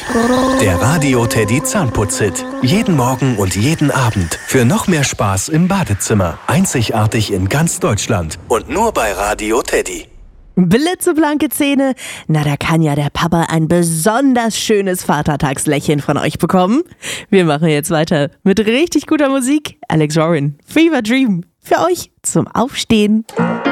Der Radio Teddy Zahnputz-Hit. Jeden Morgen und jeden Abend. Für noch mehr Spaß im Badezimmer. Einzigartig in ganz Deutschland. Und nur bei Radio Teddy. Blitzeblanke Zähne, na da kann ja der Papa ein besonders schönes Vatertagslächeln von euch bekommen. Wir machen jetzt weiter mit richtig guter Musik. Alex Warren, Fever Dream, für euch zum Aufstehen.